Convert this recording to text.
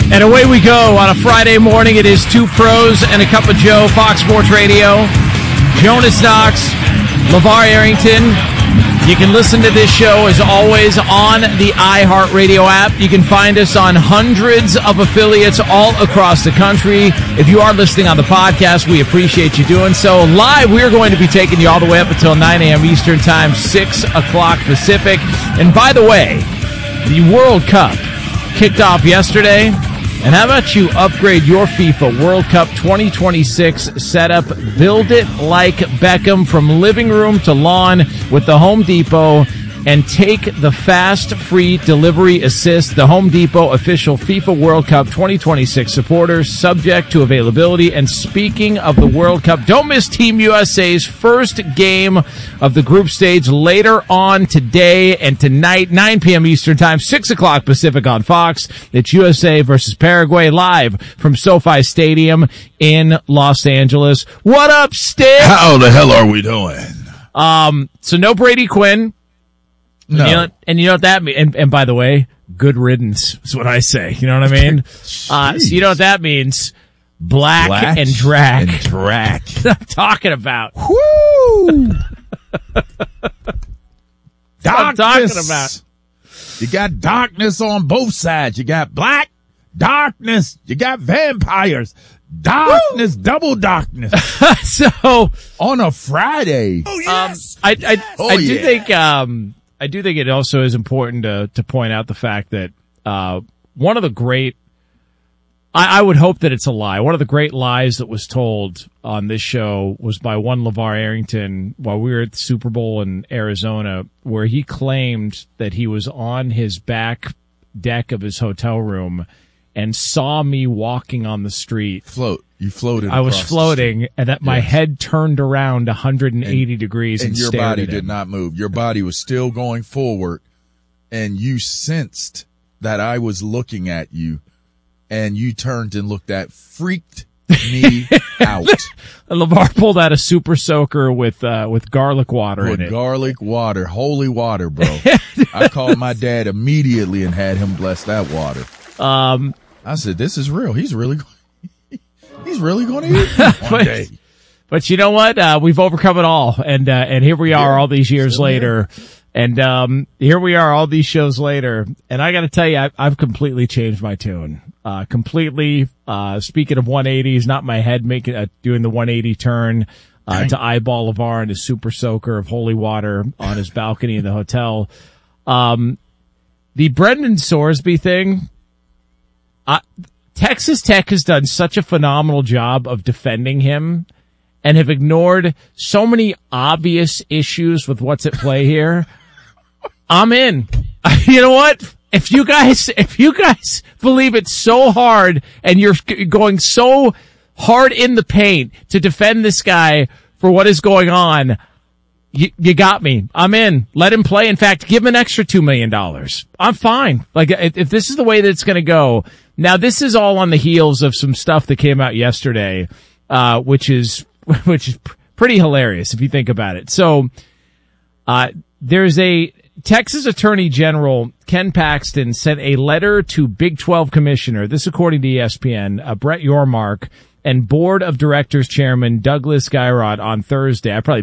And away we go on a Friday morning. It is Two Pros and a Cup of Joe, Fox Sports Radio. Jonas Knox, LeVar Arrington. You can listen to this show, as always, on the iHeartRadio app. You can find us on hundreds of affiliates all across the country. If you are listening on the podcast, we appreciate you doing so. Live, we're going to be taking you all the way up until 9 a.m. Eastern Time, 6 o'clock Pacific. And by the way, the World Cup kicked off yesterday. And how about you upgrade your FIFA World Cup 2026 setup? Build it like Beckham, from living room to lawn with the Home Depot, and take the fast, free delivery assist. The Home Depot official FIFA World Cup 2026 supporters, subject to availability. And speaking of the World Cup, don't miss Team USA's first game of the group stage later on today and tonight, 9 p.m. Eastern Time, 6 o'clock Pacific on Fox. It's USA versus Paraguay, live from SoFi Stadium in Los Angeles. What up, Stick? How the hell are we doing? So no Brady Quinn. No. And you know what that means? And by the way, good riddance is what I say. You know what I mean? So you know what that means? Black and drag. And drag. That's what I'm talking about. Woo! That's what I'm talking about. You got darkness on both sides. You got black, darkness. You got vampires. Darkness, double darkness. So on a Friday. Oh yes. I do think it also is important to point out the fact that one of the great, I would hope that it's a lie, one of the great lies that was told on this show was by one LeVar Arrington while we were at the Super Bowl in Arizona, where he claimed that he was on his back deck of his hotel room and saw me walking on the street. You floated. I was floating, and that my head turned around 180 degrees and your stared body at him. did not move. Your body was still going forward, and you sensed that I was looking at you, and you turned and looked at, freaked me out. And LeVar pulled out a super soaker with garlic water in it. With garlic water, holy water, bro. I called my dad immediately and had him bless that water. I said, "This is real. He's really going to eat one day." But you know what? We've overcome it all, and here we are all these years later, and here we are all these shows later. And I got to tell you, I've completely changed my tune. Completely. Speaking of 180s, not my head doing the 180 turn to eyeball LeVar and his super soaker of holy water on his balcony in the hotel. The Brendan Sorsby thing. Texas Tech has done such a phenomenal job of defending him and have ignored so many obvious issues with what's at play here. I'm in. You know what? If you guys believe it's so hard and you're going so hard in the paint to defend this guy for what is going on, you got me. I'm in. Let him play. In fact, give him an extra $2 million. I'm fine. Like, if this is the way that it's going to go. Now, this is all on the heels of some stuff that came out yesterday, which is pretty hilarious if you think about it. So, there's a Texas Attorney General, Ken Paxton, sent a letter to Big 12 Commissioner, this according to ESPN, Brett Yormark, and Board of Directors Chairman Douglas Geirott on Thursday. I probably